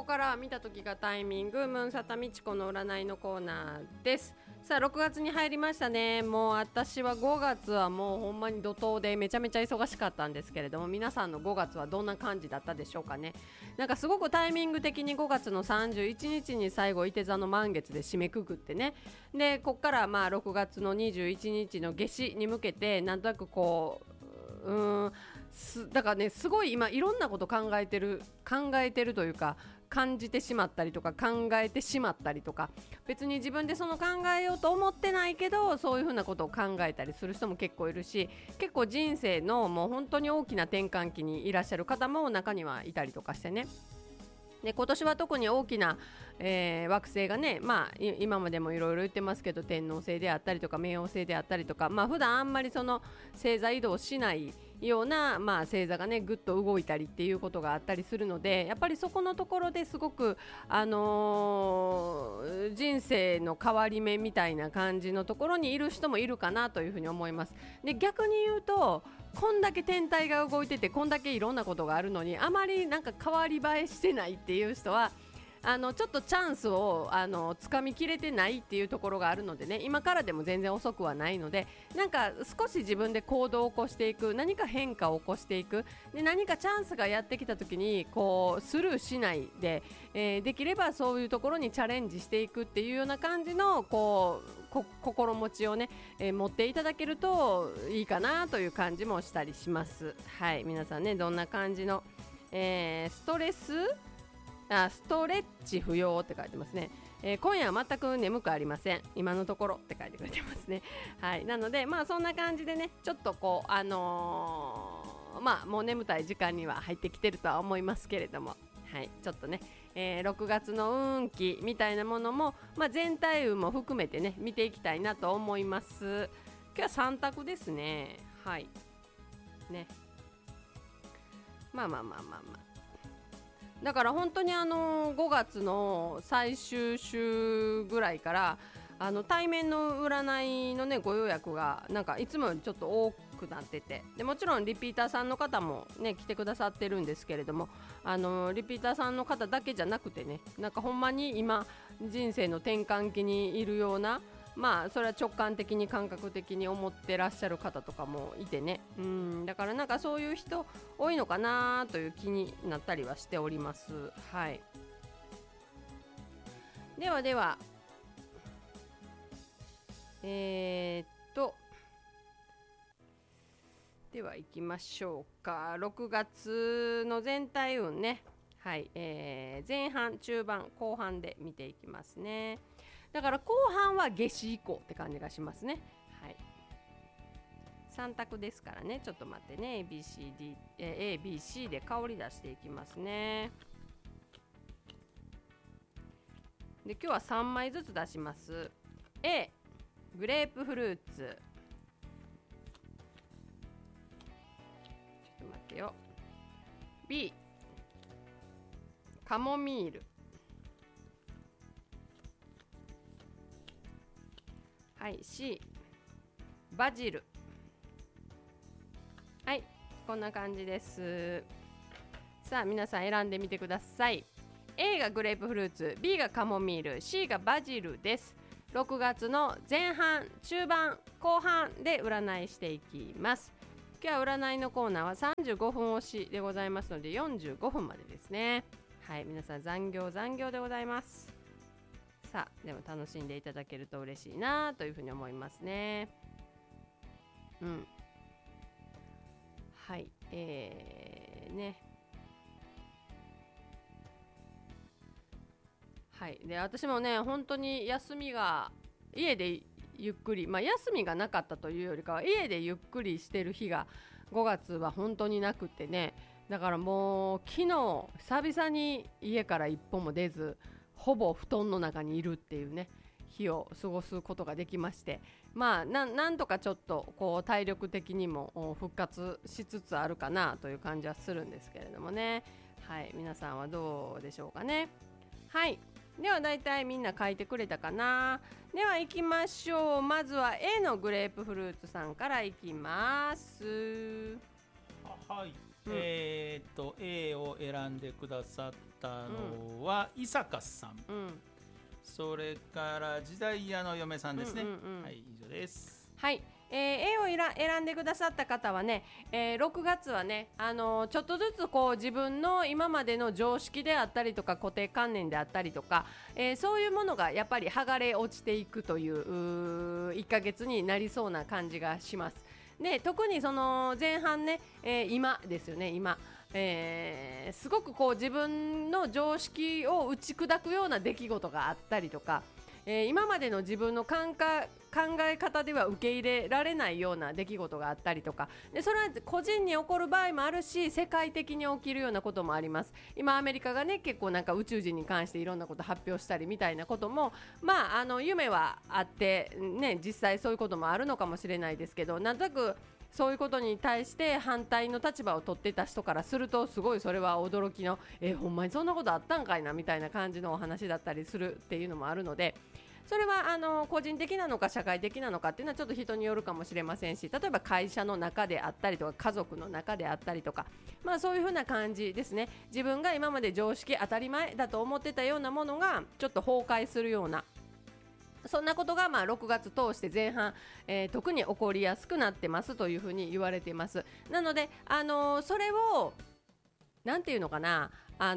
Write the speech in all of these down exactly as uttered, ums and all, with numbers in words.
から見た時がタイミング、ムーンサタミチコの占いのコーナーです。さあろくがつに入りましたね。もう私はごがつはもうほんまに怒涛でめちゃめちゃ忙しかったんですけれども、皆さんのごがつはどんな感じだったでしょうかね。なんかすごくタイミング的にごがつのさんじゅういちにちに最後いて座の満月で締めくくってね、でこっからまあろくがつのにじゅういちにちの夏至に向けてなんとなくこううーんすだからね、すごい今いろんなこと考えてる考えてるというか感じてしまったりとか考えてしまったりとか、別に自分でその考えようと思ってないけどそういうふうなことを考えたりする人も結構いるし、結構人生のもう本当に大きな転換期にいらっしゃる方も中にはいたりとかしてね。で今年は特に大きな、えー、惑星がね、まあ、今までもいろいろ言ってますけど天王星であったりとか冥王星であったりとか、まあ普段あんまりその星座移動しないような、まあ、星座がねぐっと動いたりっていうことがあったりするので、やっぱりそこのところですごく、あのー、人生の変わり目みたいな感じのところにいる人もいるかなというふうに思います。で逆に言うとこんだけ天体が動いててこんだけいろんなことがあるのにあまりなんか変わり映えしてないっていう人はあのちょっとチャンスをあの掴みきれてないっていうところがあるのでね、今からでも全然遅くはないので、なんか少し自分で行動を起こしていく、何か変化を起こしていく、で何かチャンスがやってきた時にこうスルーしないで、えー、できればそういうところにチャレンジしていくっていうような感じのこうこ心持ちをね、えー、持っていただけるといいかなという感じもしたりします。はい、皆さんねどんな感じの、えー、ストレスあストレッチ不要って書いてますね、えー、今夜は全く眠くありません今のところって書いてくれてますね。はい、なのでまあそんな感じでねちょっとこうあのー、まあもう眠たい時間には入ってきてるとは思いますけれども、はい、ちょっとね、えー、ろくがつの運気みたいなものも、まあ、全体運も含めてね見ていきたいなと思います。今日はさん択ですね。はいね、まあまあまあまあまあだから本当にあのごがつの最終週ぐらいからあの対面の占いのねご予約がなんかいつもよりちょっと多くなってて、でもちろんリピーターさんの方もね来てくださってるんですけれども、あのリピーターさんの方だけじゃなくてね、なんかほんまに今人生の転換期にいるような、まあそれは直感的に感覚的に思ってらっしゃる方とかもいてね、うんだからなんかそういう人多いのかなという気になったりはしております。はい、ではではえー、っとでは行きましょうか。ろくがつの全体運ね、はい、えー、前半中盤後半で見ていきますね。だから後半は夏至以降って感じがしますね。はい、さん択ですからね、ちょっと待ってね エービーシーディー、えー、エービーシー で香り出していきますね。で今日はさんまいずつ出します。 A グレープフルーツ、ちょっと待ってよ。 B カモミール、はい、 C バジル。はい、こんな感じです。さあ皆さん選んでみてください。 A がグレープフルーツ、 B がカモミール、 C がバジルです。ろくがつの前半中盤後半で占いしていきます。今日は占いのコーナーはさんじゅうごふん押しでございますのでよんじゅうごふんまでですね。はい、皆さん残業残業でございます。さあでも楽しんでいただけると嬉しいなというふうに思いますね。うんはい、えー、ねはい、で私もね本当に休みが家でゆっくり、まあ、休みがなかったというよりかは家でゆっくりしてる日がごがつは本当になくってね、だからもう昨日久々に家から一歩も出ずほぼ布団の中にいるっていうね日を過ごすことができまして、まあ な, なんとかちょっとこう体力的にも復活しつつあるかなという感じはするんですけれどもね。はい、皆さんはどうでしょうかね。はい、ではだいたいみんな書いてくれたかな。では行きましょう。まずは A のグレープフルーツさんから行きます。 は、はい、 うん、 えー、と A を選んでくださったのは、うん、伊坂さん、うん、それから時代屋の嫁さんですね、うんうんうん、はい、以上です。 はい、えー、A を選んでくださった方はね、えー、ろくがつはね、あのー、ちょっとずつこう自分の今までの常識であったりとか固定観念であったりとか、えー、そういうものがやっぱり剥がれ落ちていくという、ういっかげつになりそうな感じがします。で、特にその前半ね、えー、今ですよね、今、えー、すごくこう自分の常識を打ち砕くような出来事があったりとか、えー、今までの自分の考え方では受け入れられないような出来事があったりとかで、それは個人に起こる場合もあるし、世界的に起きるようなこともあります。今アメリカがね、結構なんか宇宙人に関していろんなこと発表したりみたいなことも、まあ、あの夢はあってね、実際そういうこともあるのかもしれないですけど、なんとなくそういうことに対して反対の立場を取ってた人からすると、すごいそれは驚きの、えー、ほんまにそんなことあったんかいなみたいな感じのお話だったりするっていうのもあるので、それはあの個人的なのか社会的なのかっていうのはちょっと人によるかもしれませんし、例えば会社の中であったりとか家族の中であったりとか、まあそういう風な感じですね。自分が今まで常識当たり前だと思ってたようなものがちょっと崩壊するような、そんなことがまあろくがつ通して前半、えー、特に起こりやすくなってますというふうに言われています。なので、あのー、それをなんていうのかな、あ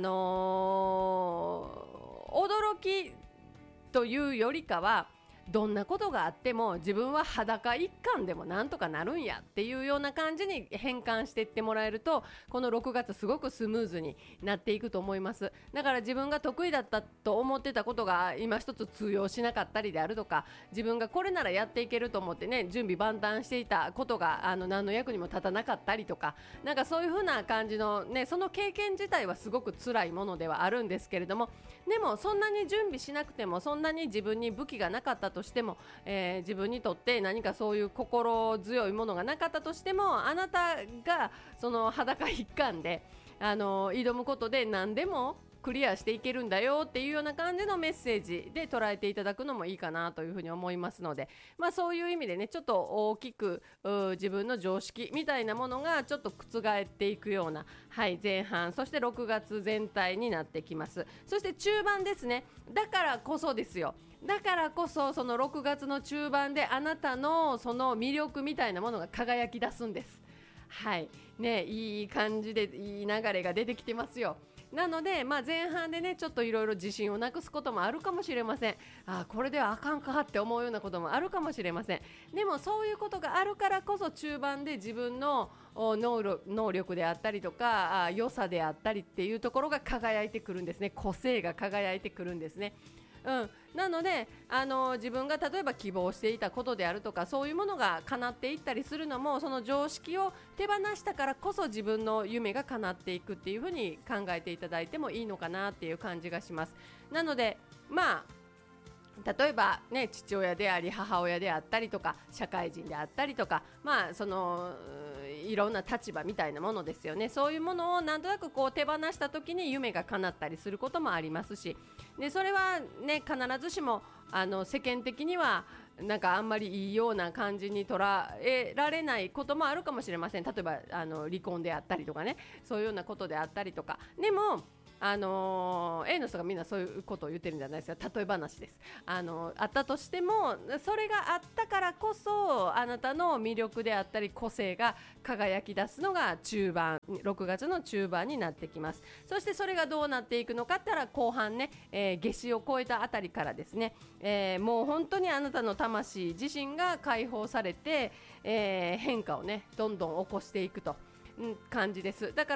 のー、驚きというよりかは、どんなことがあっても自分は裸一貫でもなんとかなるんやっていうような感じに変換していってもらえると、このろくがつすごくスムーズになっていくと思います。だから自分が得意だったと思ってたことが今一つ通用しなかったりであるとか、自分がこれならやっていけると思ってね、準備万端していたことがあの何の役にも立たなかったりとか、なんかそういう風な感じのね、その経験自体はすごく辛いものではあるんですけれども、でもそんなに準備しなくても、そんなに自分に武器がなかったとしても、えー、自分にとって何かそういう心強いものがなかったとしても、あなたがその裸一貫であの挑むことで何でもクリアしていけるんだよっていうような感じのメッセージで捉えていただくのもいいかなというふうに思いますので、まあ、そういう意味でね、ちょっと大きく自分の常識みたいなものがちょっと覆っていくような、はい、前半、そしてろくがつ全体になってきます。そして中盤ですね。だからこそですよ、だからこそそのろくがつの中盤であなたのその魅力みたいなものが輝き出すんです。はいね、いい感じでいい流れが出てきてますよ。なので、まあ、前半でねちょっといろいろ自信をなくすこともあるかもしれません。あ、これではあかんかって思うようなこともあるかもしれません。でもそういうことがあるからこそ中盤で自分の能力、能力であったりとか、あ、良さであったりっていうところが輝いてくるんですね。個性が輝いてくるんですね。うん、なのであの自分が例えば希望していたことであるとか、そういうものが叶っていったりするのも、その常識を手放したからこそ自分の夢が叶っていくっていうふうに考えていただいてもいいのかなっていう感じがします。なのでまあ例えばね、父親であり母親であったりとか社会人であったりとか、まあそのいろんな立場みたいなものですよね。そういうものをなんとなくこう手放した時に夢が叶ったりすることもありますし、でそれはね必ずしもあの世間的にはなんかあんまりいいような感じに捉えられないこともあるかもしれません。例えばあの離婚であったりとかね、そういうようなことであったりとか。でもあのー、A の人がみんなそういうことを言ってるんじゃないですか。例え話です。あのー、あったとしても、それがあったからこそあなたの魅力であったり個性が輝き出すのが中盤、ろくがつの中盤になってきます。そしてそれがどうなっていくのかって言ったら後半ね、えー、夏至を超えたあたりからですね、えー、もう本当にあなたの魂自身が解放されて、えー、変化をねどんどん起こしていくと感じです。だから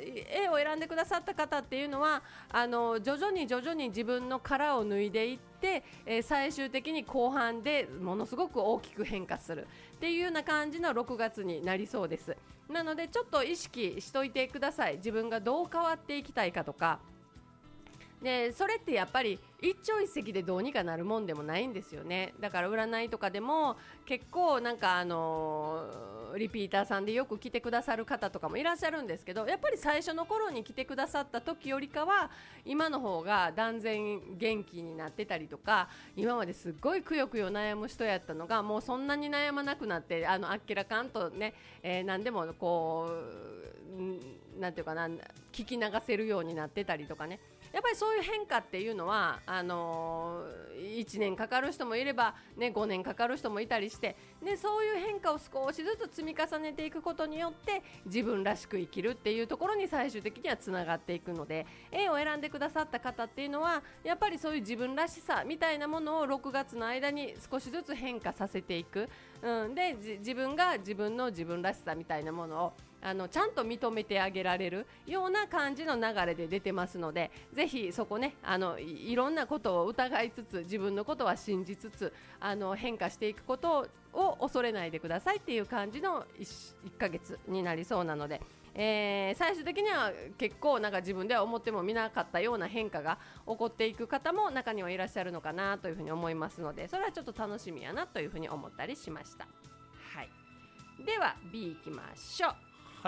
A を選んでくださった方っていうのはあの徐々に徐々に自分の殻を脱いでいって、えー、最終的に後半でものすごく大きく変化するっていうような感じのろくがつになりそうです。なのでちょっと意識しといてください。自分がどう変わっていきたいかとかで、それってやっぱり一朝一夕でどうにかなるもんでもないんですよね。だから占いとかでも結構なんかあのー、リピーターさんでよく来てくださる方とかもいらっしゃるんですけど、やっぱり最初の頃に来てくださった時よりかは今の方が断然元気になってたりとか、今まですっごいくよくよ悩む人やったのがもうそんなに悩まなくなって、あのあっけらかんとね、えー、何でもこうなんていうかな、聞き流せるようになってたりとかね。やっぱりそういう変化っていうのはあのー、いちねんかかる人もいれば、ね、ごねんかかる人もいたりして、でそういう変化を少しずつ積み重ねていくことによって自分らしく生きるっていうところに最終的にはつながっていくので、 A を選んでくださった方っていうのはやっぱりそういう自分らしさみたいなものをろくがつの間に少しずつ変化させていく、うん、で自分が自分の自分らしさみたいなものをあのちゃんと認めてあげられるような感じの流れで出てますので、ぜひそこね、あの い, いろんなことを疑いつつ自分のことは信じつつ、あの変化していくことを恐れないでくださいっていう感じの 1, いっかげつになりそうなので、えー、最終的には結構なんか自分では思ってもみなかったような変化が起こっていく方も中にはいらっしゃるのかなというふうに思いますので、それはちょっと楽しみやなというふうに思ったりしました。はい、では B いきましょう。 はい、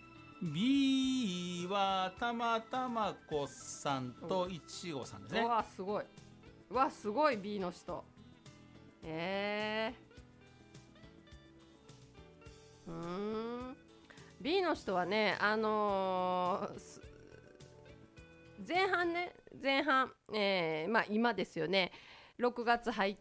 B はたまたまこさんといちごさんですね。 うわすごい、うわすごい B の人、えー、うーん B の人はね、あのー、前半ね前半、えーまあ、今ですよね、ろくがつ入って、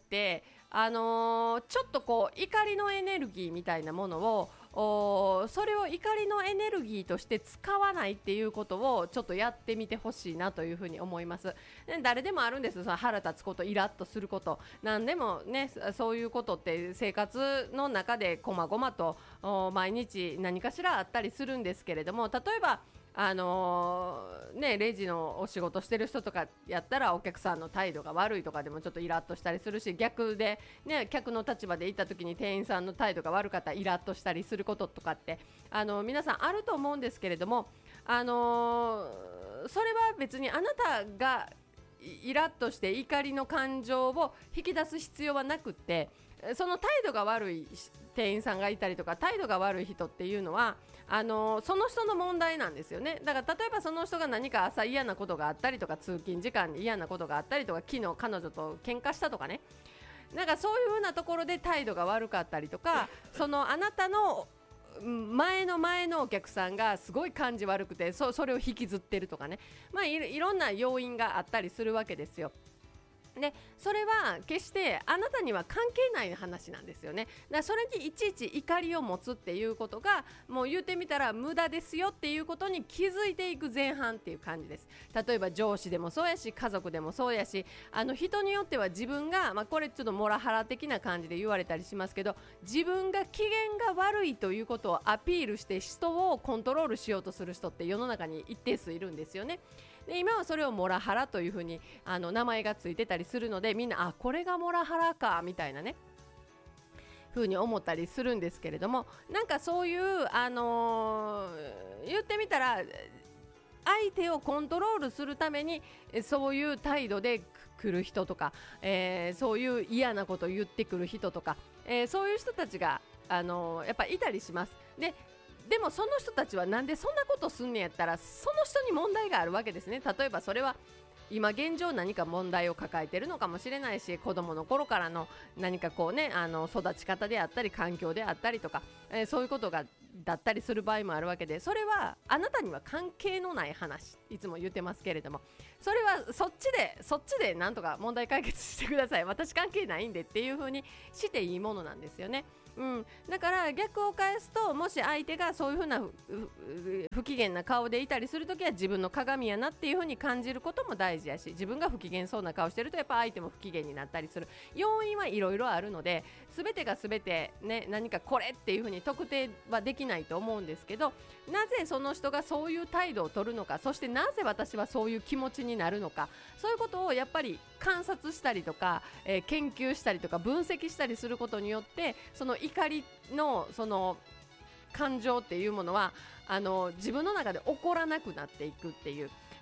あのー、ちょっとこう怒りのエネルギーみたいなものをおそれを怒りのエネルギーとして使わないっていうことをちょっとやってみてほしいなというふうに思います。で誰でもあるんです、その腹立つこと、イラッとすること、何でもね、そういうことって生活の中でこまごまと毎日何かしらあったりするんですけれども、例えばあのーね、レジのお仕事してる人とかやったらお客さんの態度が悪いとかでもちょっとイラッとしたりするし、逆で、ね、客の立場で行った時に店員さんの態度が悪かったらイラッとしたりすることとかってあの皆さんあると思うんですけれども、あのー、それは別にあなたがイラッとして怒りの感情を引き出す必要はなくって、その態度が悪い店員さんがいたりとか態度が悪い人っていうのはあのその人の問題なんですよね。だから例えばその人が何か朝嫌なことがあったりとか、通勤時間に嫌なことがあったりとか、昨日彼女と喧嘩したとかね、なんかそういう風なところで態度が悪かったりとか、そのあなたの前の前のお客さんがすごい感じ悪くて そ, それを引きずってるとかね、まあ、い, いろんな要因があったりするわけですよ。でそれは決してあなたには関係ない話なんですよね。だからそれにいちいち怒りを持つっていうことがもう言ってみたら無駄ですよっていうことに気づいていく前半っていう感じです。例えば上司でもそうやし、家族でもそうやし、あの人によっては自分が、まあ、これちょっとモラハラ的な感じで言われたりしますけど、自分が機嫌が悪いということをアピールして人をコントロールしようとする人って世の中に一定数いるんですよね。で今はそれをモラハラというふうにあの名前がついてたりするので、みんなあこれがモラハラかみたいなねふうに思ったりするんですけれども、なんかそういう、あのー、言ってみたら相手をコントロールするためにそういう態度で来る人とか、えー、そういう嫌なことを言ってくる人とか、えー、そういう人たちが、あのー、やっぱいたりします。ででもその人たちはなんでそんなことすんねやったらその人に問題があるわけですね。例えばそれは今現状何か問題を抱えているのかもしれないし、子供の頃からの何かこうね、あの育ち方であったり環境であったりとか、えー、そういうことがだったりする場合もあるわけで、それはあなたには関係のない話、いつも言ってますけれども、それはそっちでそっちでなんとか問題解決してください、私関係ないんでっていう風にしていいものなんですよね。うん、だから逆を返すと、もし相手がそういう風な不機嫌な顔でいたりするときは自分の鏡やなっていう風に感じることも大事やし、自分が不機嫌そうな顔してるとやっぱ相手も不機嫌になったりする要因はいろいろあるので、全てが全て、ね、何かこれっていう風に特定はできないと思うんですけど、なぜその人がそういう態度を取るのか、そしてなぜ私はそういう気持ちになるのか、そういうことをやっぱり観察したりとか、えー、研究したりとか分析したりすることによって、その怒りのその感情っていうものはあの自分の中で起こらなくなっていくっていう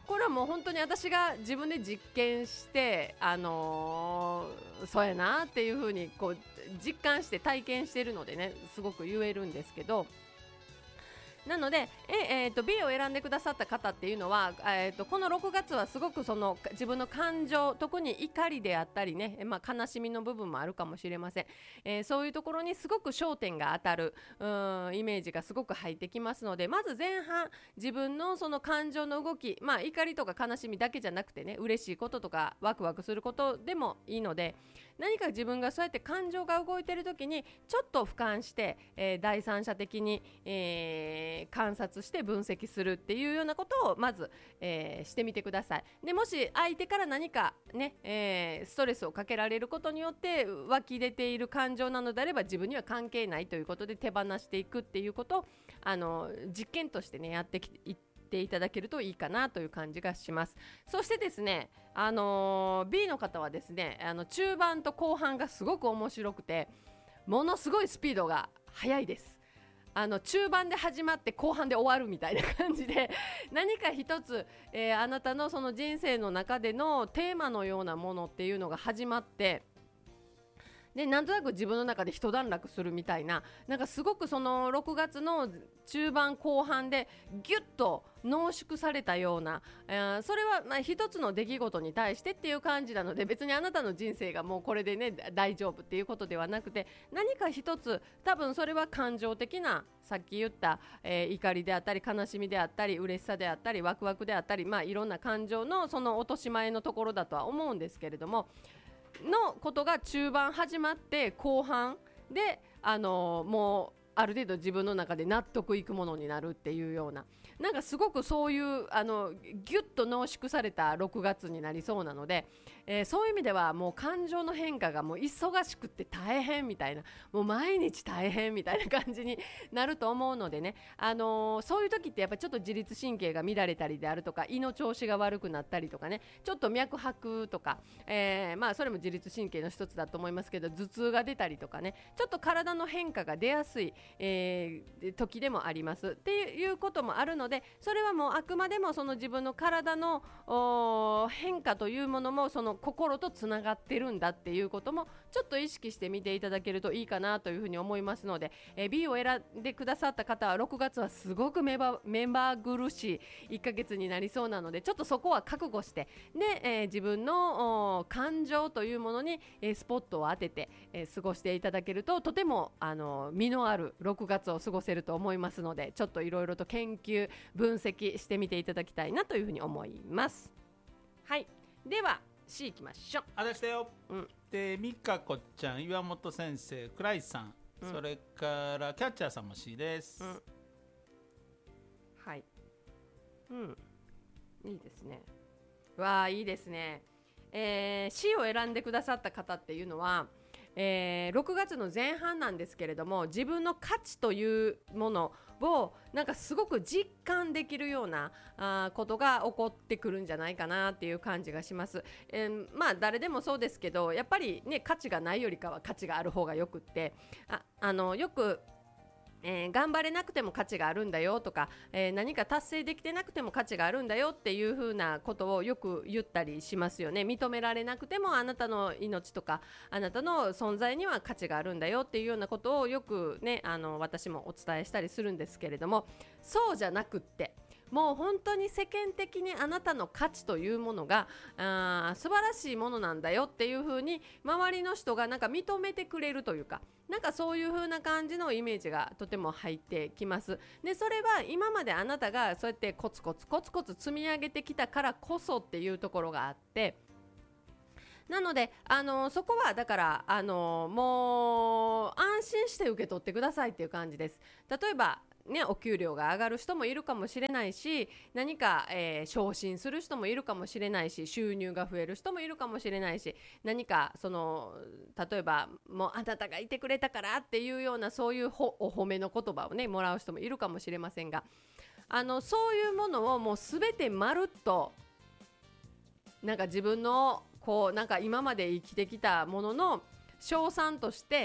これはもう本当に私が自分で実験してあのー、そうやなっていう風にこう実感して体験しているのでね、すごく言えるんですけど、なのでえ、えー、と B を選んでくださった方っていうのは、えー、とこのろくがつはすごくその自分の感情、特に怒りであったりね、まあ、悲しみの部分もあるかもしれません、えー、そういうところにすごく焦点が当たるうーんイメージがすごく入ってきますので、まず前半自分のその感情の動き、まあ、怒りとか悲しみだけじゃなくてね、嬉しいこととかワクワクすることでもいいので、何か自分がそうやって感情が動いている時にちょっと俯瞰して、えー、第三者的に、えー、観察して分析するっていうようなことをまず、えー、してみてください。でもし相手から何かね、えー、ストレスをかけられることによって湧き出ている感情なのであれば、自分には関係ないということで手放していくっていうことをあの実験としてねやってきていってていただけるといいかなという感じがします。そしてですね、あのー、B の方はですね、あの中盤と後半がすごく面白くて、ものすごいスピードが速いです。あの中盤で始まって後半で終わるみたいな感じで何か一つ、えー、あなたのその人生の中でのテーマのようなものっていうのが始まって、でなんとなく自分の中で一段落するみたいな、なんかすごくそのろくがつの中盤後半でギュッと濃縮されたような、えー、それはまあ一つの出来事に対してっていう感じなので、別にあなたの人生がもうこれでね大丈夫っていうことではなくて、何か一つ多分それは感情的な、さっき言った、えー、怒りであったり悲しみであったり嬉しさであったりワクワクであったり、まあいろんな感情のその落とし前のところだとは思うんですけれども、のことが中盤始まって後半で、あのー、もうある程度自分の中で納得いくものになるっていうような、なんかすごくそういうあのギュッと濃縮されたろくがつになりそうなので、えー、そういう意味ではもう感情の変化がもう忙しくて大変みたいな、もう毎日大変みたいな感じになると思うのでね、あのー、そういう時ってやっぱりちょっと自律神経が乱れたりであるとか、胃の調子が悪くなったりとかね、ちょっと脈拍とか、えー、まあそれも自律神経の一つだと思いますけど、頭痛が出たりとかね、ちょっと体の変化が出やすい、えー、時でもありますっていうこともあるので、それはもうあくまでもその自分の体の変化というものもその心とつながってるんだっていうこともちょっと意識してみていただけるといいかなというふうに思いますので、えー、B を選んでくださった方はろくがつはすごく目ま目まぐるしいいっかげつになりそうなので、ちょっとそこは覚悟して、で、えー、自分の感情というものに、えー、スポットを当てて、えー、過ごしていただけるととてもあの実のあるろくがつを過ごせると思いますので、ちょっといろいろと研究分析してみていただきたいなというふうに思います。はい、では C いきましょう。 あだしたよ、 うん、 でみかこちゃん、岩本先生、倉石さん、うん、それからキャッチャーさんも C です、うん、 はい、うん、いいですね。わあいいですね、えー、C を選んでくださった方っていうのは、えー、ろくがつの前半なんですけれども、自分の価値というものをなんかすごく実感できるようなあことが起こってくるんじゃないかなっていう感じがします、えー、まあ誰でもそうですけど、やっぱりね価値がないよりかは価値がある方がよくって、ああのよくえー、頑張れなくても価値があるんだよとか、えー、何か達成できてなくても価値があるんだよっていう風なことをよく言ったりしますよね。認められなくてもあなたの命とかあなたの存在には価値があるんだよっていうようなことをよくね、あの私もお伝えしたりするんですけれども、そうじゃなくって、もう本当に世間的にあなたの価値というものがあ素晴らしいものなんだよっていう風に周りの人がなんか認めてくれるというか、なんかそういう風な感じのイメージがとても入ってきます。でそれは今まであなたがそうやってコツコツコツコツ積み上げてきたからこそっていうところがあって、なのであのそこはだからあのもう安心して受け取ってくださいっていう感じです。例えばね、お給料が上がる人もいるかもしれないし、何か、えー、昇進する人もいるかもしれないし、収入が増える人もいるかもしれないし、何かその例えばもうあなたがいてくれたからっていうようなそういうほお褒めの言葉をねもらう人もいるかもしれませんが、あのそういうものをもうすべてまるっとなんか自分のこうなんか今まで生きてきたものの称賛として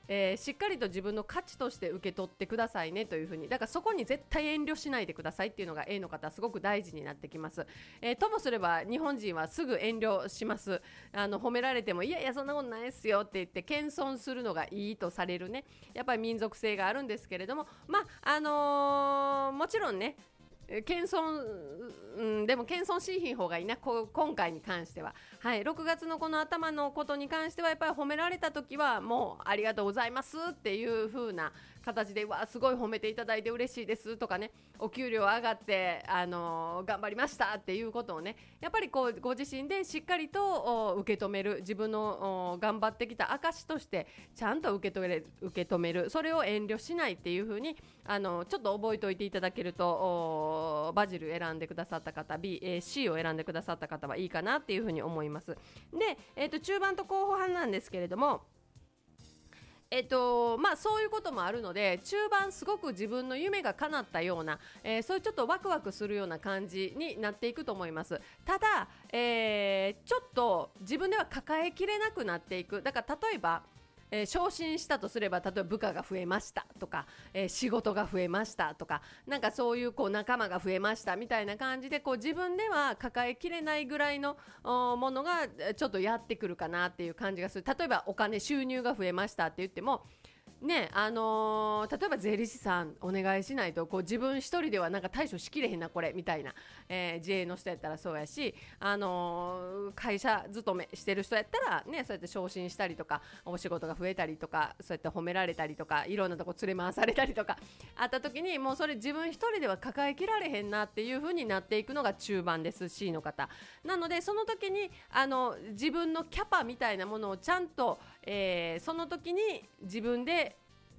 えー、しっかりと自分の価値として受け取ってくださいねというふうに、だからそこに絶対遠慮しないでくださいっていうのが A の方すごく大事になってきます、えー、ともすれば日本人はすぐ遠慮します。あの褒められてもいやいやそんなことないですよって言って謙遜するのがいいとされるね、やっぱり民族性があるんですけれども、まああのー、もちろんね謙遜、うん、でも謙遜しひん方がいいなこ今回に関しては、はい、ろくがつのこの頭のことに関してはやっぱり褒められた時はもうありがとうございますっていう風な形で、わすごい褒めていただいて嬉しいですとかね、お給料上がって、あのー、頑張りましたっていうことをね、やっぱりこうご自身でしっかりと受け止める、自分の頑張ってきた証としてちゃんと受け止める、受け止める、それを遠慮しないっていう風にあのちょっと覚えておいていただけると、バジル選んでくださった方 B、えー、C を選んでくださった方はいいかなっていう風に思います。で、えーと、中盤と後半なんですけれども、えっとまあ、そういうこともあるので中盤すごく自分の夢が叶ったような、えー、そういうちょっとワクワクするような感じになっていくと思います。ただ、えー、ちょっと自分では抱えきれなくなっていく。だから例えばえー、昇進したとすれば、例えば部下が増えましたとか、えー、仕事が増えましたとか、なんかそういう、こう仲間が増えましたみたいな感じで、こう自分では抱えきれないぐらいのものがちょっとやってくるかなっていう感じがする。例えばお金収入が増えましたって言ってもね、あのー、例えば税理士さんお願いしないとこう自分一人ではなんか対処しきれへんなこれみたいな、えー、自営の人やったらそうやし、あのー、会社勤めしてる人やったらね、そうやって昇進したりとかお仕事が増えたりとか、そうやって褒められたりとかいろんなとこ連れ回されたりとかあった時に、もうそれ自分一人では抱えきられへんなっていう風になっていくのが中盤です。 C の方なので、その時にあの自分のキャパみたいなものをちゃんと、えー、その時に自分で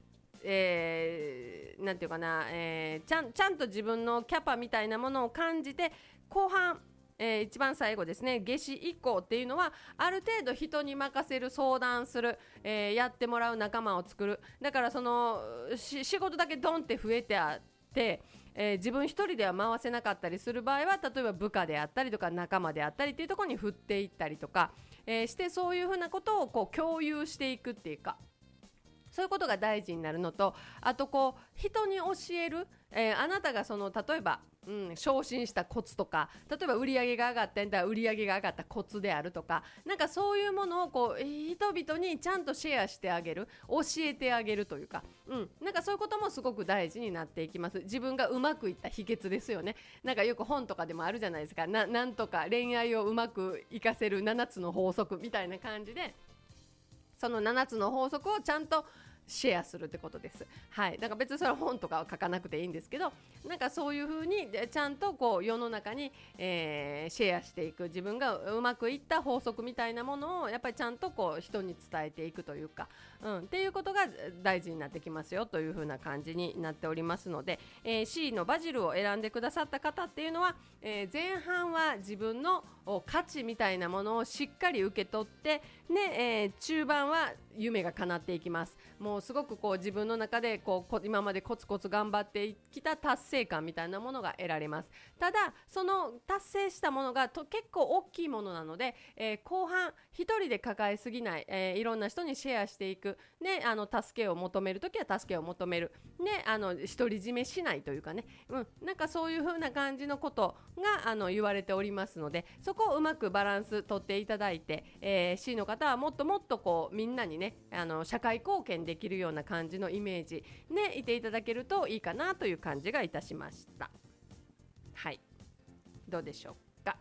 えー、なんていうかな、えー、ちゃん、ちゃんと自分のキャパみたいなものを感じて、後半、えー、一番最後ですね、夏至以降っていうのはある程度人に任せる、相談する、えー、やってもらう仲間を作る。だからその仕事だけドンって増えてあって、えー、自分一人では回せなかったりする場合は、例えば部下であったりとか仲間であったりっていうところに振っていったりとか、えー、して、そういうふうなことをこう共有していくっていうか、そういうことが大事になるのと、あとこう人に教える、えー、あなたがその例えば、うん、昇進したコツとか、例えば売り上げが上がったんだ売り上げが上がったコツであるとか、なんかそういうものをこう人々にちゃんとシェアしてあげる、教えてあげるというか、うん、なんかそういうこともすごく大事になっていきます。自分がうまくいった秘訣ですよね。なんかよく本とかでもあるじゃないですか。 な, なんとか恋愛をうまくいかせるななつの法則みたいな感じで、そのななつの法則をちゃんとシェアするってことです。はい、だから別にそれは本とかは書かなくていいんですけど、なんかそういう風にちゃんとこう世の中に、えー、シェアしていく、自分がうまくいった法則みたいなものをやっぱりちゃんとこう人に伝えていくというか、うん、っていうことが大事になってきますよという風な感じになっておりますので、えー、C のバジルを選んでくださった方っていうのは、えー、前半は自分の価値みたいなものをしっかり受け取って、ね、えー、中盤は夢が叶っていきます。もうすごくこう自分の中でこう今までコツコツ頑張ってきた達成感みたいなものが得られます。ただその達成したものがと結構大きいものなので、えー、後半一人で抱えすぎない、えー、いろんな人にシェアしていく、ね、あの助けを求めるときは助けを求める、ね、あの独り占めしないというかね、うん、なんかそういう風な感じのことがあの言われておりますので、そこをうまくバランス取っていただいて、えー、C の方はもっともっとこうみんなにね、あの社会貢献できるような感じのイメージね、いていただけるといいかなという感じがいたしました。はい、どうでしょうか。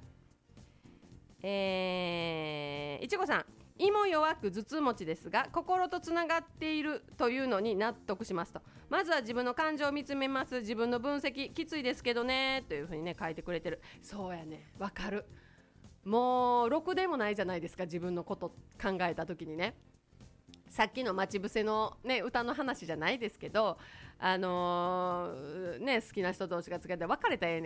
えー、いちごさん、胃も弱く頭痛持ちですが心とつながっているというのに納得しますと。まずは自分の感情を見つめます。自分の分析きついですけどねというふうにね書いてくれてる。そうやね、わかる。もうろくでもないじゃないですか、自分のこと考えた時にね。さっきの待ち伏せの、ね、歌の話じゃないですけど、あのーね、好きな人同士が付き合って別れたらええ